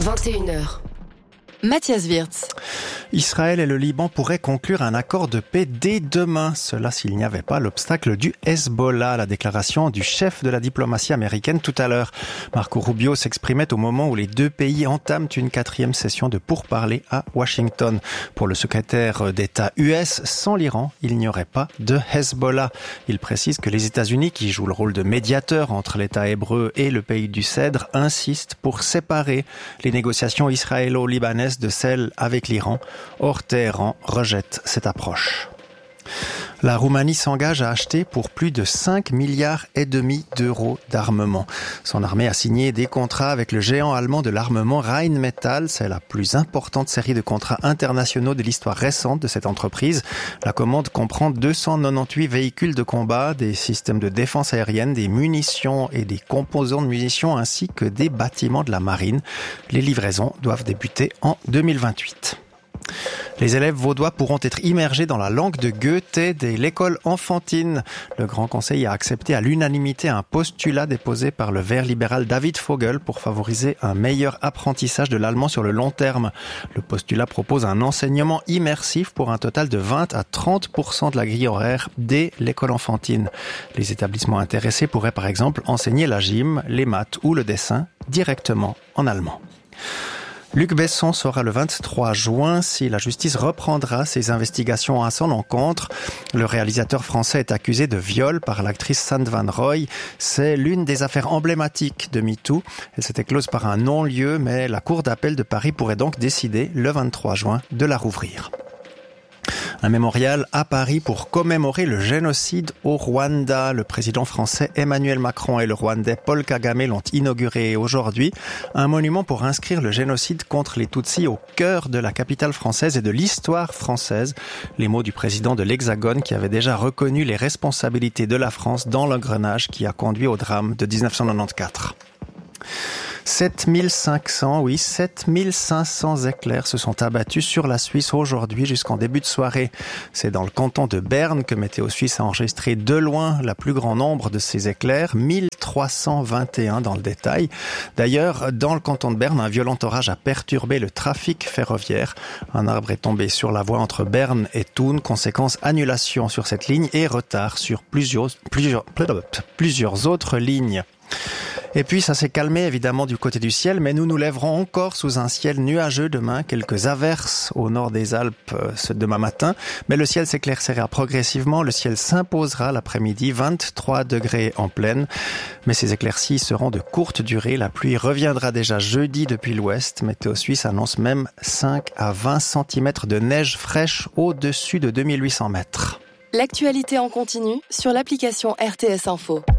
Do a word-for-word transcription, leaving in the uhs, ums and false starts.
vingt et une heures. Mathias Wirtz. Israël et le Liban pourraient conclure un accord de paix dès demain. Cela s'il n'y avait pas l'obstacle du Hezbollah, la déclaration du chef de la diplomatie américaine tout à l'heure. Marco Rubio s'exprimait au moment où les deux pays entament une quatrième session de pourparlers à Washington. Pour le secrétaire d'État U S, sans l'Iran, il n'y aurait pas de Hezbollah. Il précise que les États-Unis, qui jouent le rôle de médiateur entre l'État hébreu et le pays du Cèdre, insistent pour séparer les négociations israélo-libanaises de celles avec l'Iran. Or, Téhéran rejette cette approche. La Roumanie s'engage à acheter pour plus de cinq milliards et demi d'euros d'armement. Son armée a signé des contrats avec le géant allemand de l'armement Rheinmetall. C'est la plus importante série de contrats internationaux de l'histoire récente de cette entreprise. La commande comprend deux cent quatre-vingt-dix-huit véhicules de combat, des systèmes de défense aérienne, des munitions et des composants de munitions ainsi que des bâtiments de la marine. Les livraisons doivent débuter en deux mille vingt-huit. Les élèves vaudois pourront être immergés dans la langue de Goethe dès l'école enfantine. Le Grand Conseil a accepté à l'unanimité un postulat déposé par le vert libéral David Vogel pour favoriser un meilleur apprentissage de l'allemand sur le long terme. Le postulat propose un enseignement immersif pour un total de vingt à trente pour cent de la grille horaire dès l'école enfantine. Les établissements intéressés pourraient par exemple enseigner la gym, les maths ou le dessin directement en allemand. Luc Besson saura le vingt-trois juin si la justice reprendra ses investigations à son encontre. Le réalisateur français est accusé de viol par l'actrice Sand Van Roy. C'est l'une des affaires emblématiques de MeToo. Elle s'était close par un non-lieu, mais la Cour d'appel de Paris pourrait donc décider le vingt-trois juin de la rouvrir. Un mémorial à Paris pour commémorer le génocide au Rwanda. Le président français Emmanuel Macron et le Rwandais Paul Kagame l'ont inauguré aujourd'hui. Un monument pour inscrire le génocide contre les Tutsis au cœur de la capitale française et de l'histoire française. Les mots du président de l'Hexagone qui avait déjà reconnu les responsabilités de la France dans l'engrenage qui a conduit au drame de dix-neuf cent quatre-vingt-quatorze. sept mille cinq cents, oui, sept mille cinq cents éclairs se sont abattus sur la Suisse aujourd'hui jusqu'en début de soirée. C'est dans le canton de Berne que Météo Suisse a enregistré de loin la plus grand nombre de ces éclairs, mille trois cent vingt et un dans le détail. D'ailleurs, dans le canton de Berne, un violent orage a perturbé le trafic ferroviaire. Un arbre est tombé sur la voie entre Berne et Thun, conséquence annulation sur cette ligne et retard sur plusieurs, plusieurs, plusieurs autres lignes. Et puis ça s'est calmé évidemment du côté du ciel, mais nous nous lèverons encore sous un ciel nuageux demain, quelques averses au nord des Alpes ce demain matin, mais le ciel s'éclaircira progressivement, le ciel s'imposera l'après-midi, vingt-trois degrés en pleine, mais ces éclaircies seront de courte durée, la pluie reviendra déjà jeudi depuis l'ouest, Météo Suisse annonce même cinq à vingt centimètres de neige fraîche au-dessus de deux mille huit cents mètres. L'actualité en continu sur l'application R T S Info.